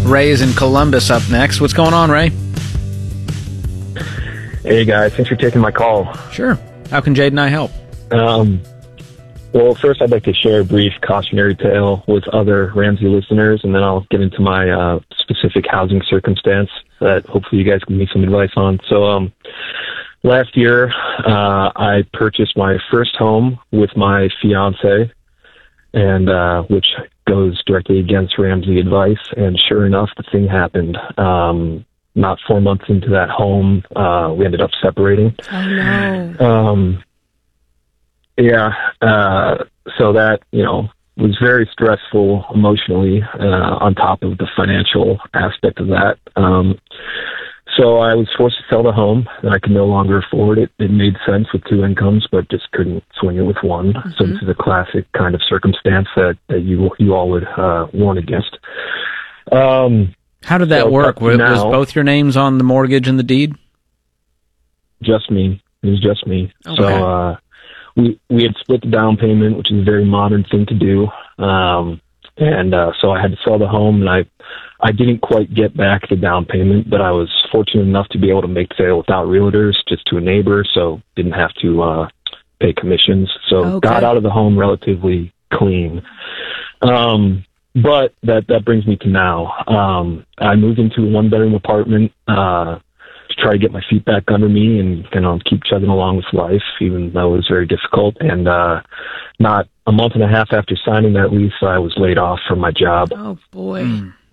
Ray's in Columbus up next. What's going on, Ray? Hey, guys. Thanks for taking my call. Sure. How can Jade and I help? Well, first I'd like to share a brief cautionary tale with other Ramsey listeners, and then I'll get into my specific housing circumstance that hopefully you guys can give me some advice on. So last year, I purchased my first home with my fiance, and which goes directly against Ramsey advice. And sure enough, the thing happened. Not 4 months into that home, we ended up separating. Oh, no. So that, was very stressful emotionally, on top of the financial aspect of that. So I was forced to sell the home, and I could no longer afford it. It made sense with two incomes, but just couldn't swing it with one. Mm-hmm. So this is a classic kind of circumstance that you all would warn against. How did that work? Was both your names on the mortgage and the deed? Just me. It was just me. Okay. So we had split the down payment, which is a very modern thing to do. So I had to sell the home, and I didn't quite get back the down payment, but I was fortunate enough to be able to make the sale without realtors, just to a neighbor, so didn't have to pay commissions. So got out of the home relatively clean. But that brings me to now. I moved into a one-bedroom apartment to try to get my feet back under me and keep chugging along with life, even though it was very difficult. And not a month and a half after signing that lease, I was laid off from my job. Oh, boy.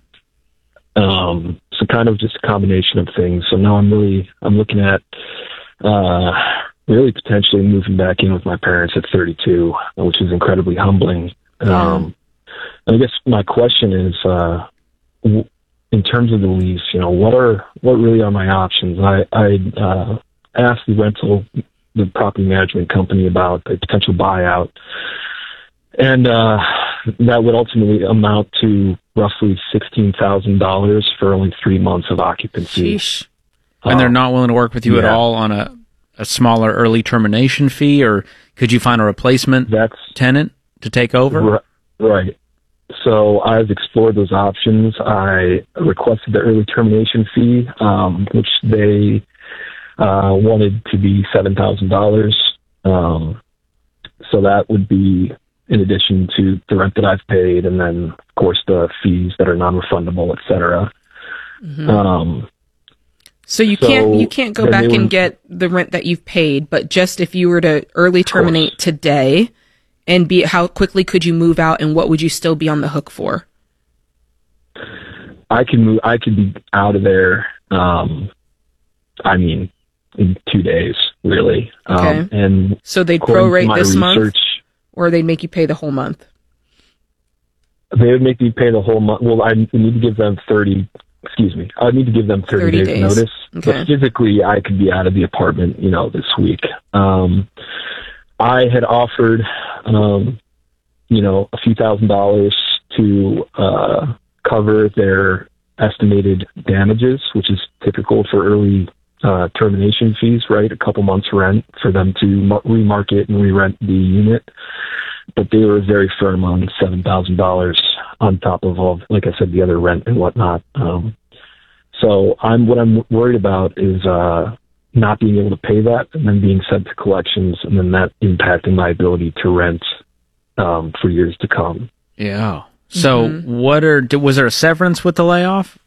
So kind of just a combination of things. So now I'm looking at really potentially moving back in with my parents at 32, which is incredibly humbling. I guess my question is, in terms of the lease, what really are my options? I asked the property management company about a potential buyout, and that would ultimately amount to roughly $16,000 for only 3 months of occupancy. Sheesh. And they're not willing to work with you at all on a smaller early termination fee, or could you find a replacement tenant to take over? Right. So I've explored those options. I requested the early termination fee, which they wanted to be $7,000. So that would be in addition to the rent that I've paid, and then, of course, the fees that are non-refundable, et cetera. Mm-hmm. So you can't go back and get the rent that you've paid, but just if you were to early terminate today, and how quickly could you move out, and what would you still be on the hook for? I could be out of there, in 2 days, really. Okay. And so they'd prorate this month, or they'd make you pay the whole month? They would make me pay the whole month. Well, I need to give them 30 days notice. Okay. But physically, I could be out of the apartment, this week. I had offered, a few $1,000s to cover their estimated damages, which is typical for early termination fees, right? A couple months rent for them to remarket and re-rent the unit. But they were very firm on $7,000 on top of all, like I said, the other rent and whatnot. So what I'm worried about is not being able to pay that, and then being sent to collections, and then that impacting my ability to rent for years to come. Yeah. So was there a severance with the layoff?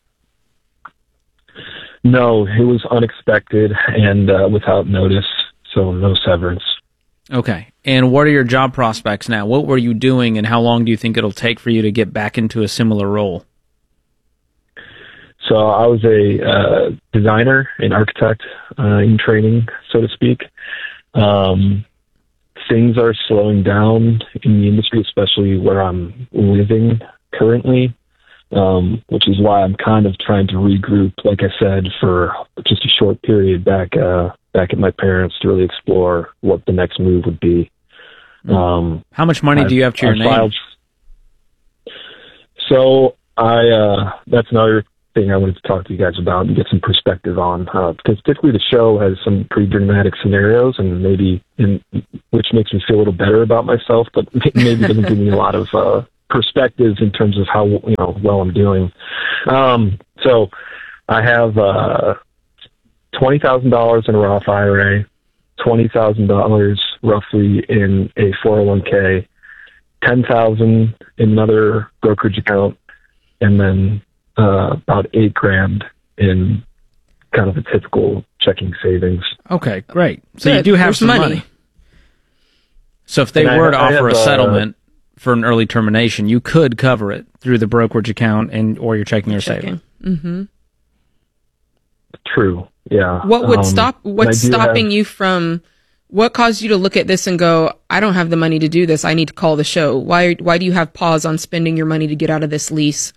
No, it was unexpected and without notice, so no severance. Okay. And what are your job prospects now? What were you doing, and how long do you think it'll take for you to get back into a similar role? So I was a designer and architect in training, so to speak. Things are slowing down in the industry, especially where I'm living currently, which is why I'm kind of trying to regroup, like I said, for just a short period back at my parents to really explore what the next move would be. How much money do you have to your name? So that's another thing I wanted to talk to you guys about and get some perspective on, because typically the show has some pretty dramatic scenarios, and which makes me feel a little better about myself, but maybe doesn't give me a lot of perspectives in terms of how well I'm doing. So I have $20,000 in a Roth IRA, $20,000 roughly in a 401k, $10,000 in another brokerage account, and then about $8,000 in kind of a typical checking savings. Okay, great. So you do have some money. So if they were to offer a settlement for an early termination, you could cover it through the brokerage account or your checking or saving. Mm-hmm. True. Yeah. What would what's stopping you from, what caused you to look at this and go, I don't have the money to do this, I need to call the show? Why do you have pause on spending your money to get out of this lease?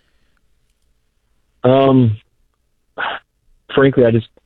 Frankly,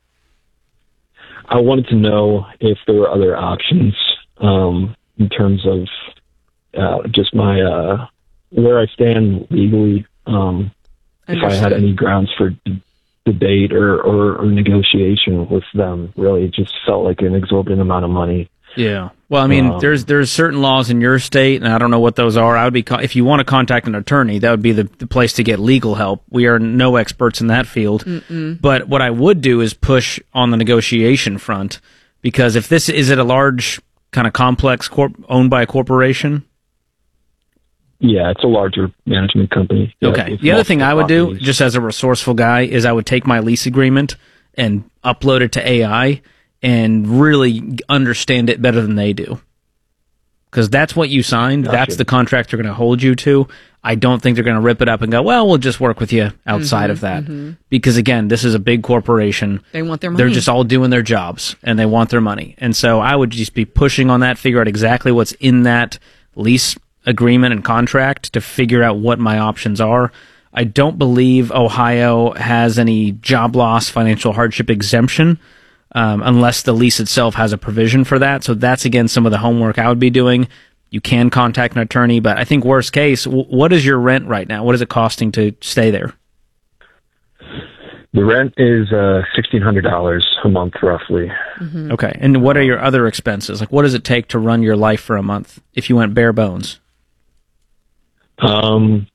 I wanted to know if there were other options, in terms of, just my, where I stand legally, if I had any grounds for debate or negotiation with them. Really, it just felt like an exorbitant amount of money. Yeah. Well, I mean, there's certain laws in your state, and I don't know what those are. I would be if you want to contact an attorney, that would be the place to get legal help. We are no experts in that field. Mm-mm. But what I would do is push on the negotiation front, because if this is it a large kind of complex owned by a corporation. Yeah, it's a larger management company. Okay. The other thing I would do, just as a resourceful guy, is I would take my lease agreement and upload it to AI and really understand it better than they do. Because that's what you signed. Gotcha. That's the contract they're going to hold you to. I don't think they're going to rip it up and go, well, we'll just work with you outside of that. Mm-hmm. Because, again, this is a big corporation. They want their money. They're just all doing their jobs, and they want their money. And so I would just be pushing on that, figure out exactly what's in that lease agreement and contract to figure out what my options are. I don't believe Ohio has any job loss, financial hardship exemption, unless the lease itself has a provision for that. So that's, again, some of the homework I would be doing. You can contact an attorney, but I think worst case, what is your rent right now? What is it costing to stay there? The rent is $1,600 a month, roughly. Mm-hmm. Okay. And what are your other expenses? Like, what does it take to run your life for a month if you went bare bones? I'm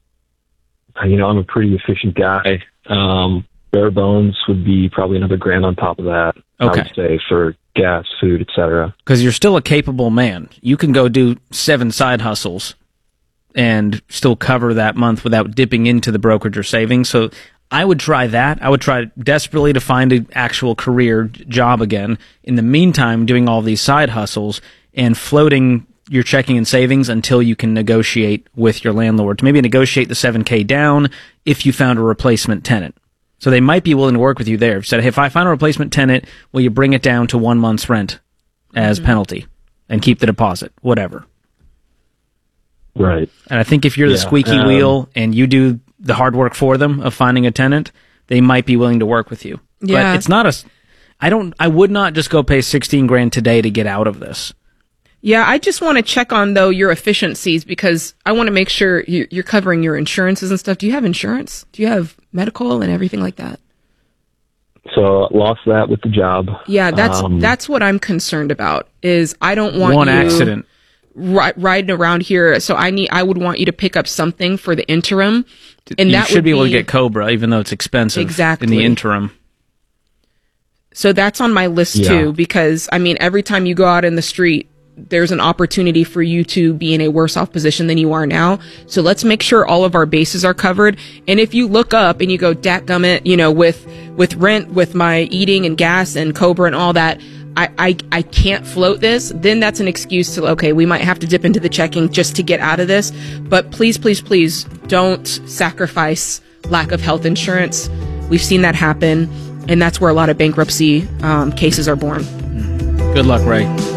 a pretty efficient guy. Bare bones would be probably another $1,000 on top of that. Okay. I would say, for gas, food, etc. Because you're still a capable man. You can go do 7 side hustles and still cover that month without dipping into the brokerage or savings. So I would try that. I would try desperately to find an actual career job again. In the meantime, doing all these side hustles and floating your checking and savings until you can negotiate with your landlord to maybe negotiate the $7,000 down if you found a replacement tenant. So they might be willing to work with you there. If you said, hey, if I find a replacement tenant, will you bring it down to 1 month's rent as penalty and keep the deposit, whatever. Right. And I think if you're the squeaky wheel and you do the hard work for them of finding a tenant, they might be willing to work with you. Yeah. But it's not I would not just go pay $16,000 today to get out of this. Yeah, I just want to check on, though, your efficiencies, because I want to make sure you're covering your insurances and stuff. Do you have insurance? Do you have medical and everything like that? So lost that with the job. Yeah, that's what I'm concerned about. Is I don't want one accident riding around here. So I would want you to pick up something for the interim, and you that should be able to get COBRA, even though it's expensive. Exactly. In the interim. So that's on my list too, because every time you go out in the street, there's an opportunity for you to be in a worse off position than you are now. So let's make sure all of our bases are covered. And if you look up and you go, dadgummit, with rent, with my eating and gas and COBRA and all that, I can't float this, then that's an excuse to, okay, we might have to dip into the checking just to get out of this. But please, please, please don't sacrifice lack of health insurance. We've seen that happen. And that's where a lot of bankruptcy cases are born. Good luck, Ray.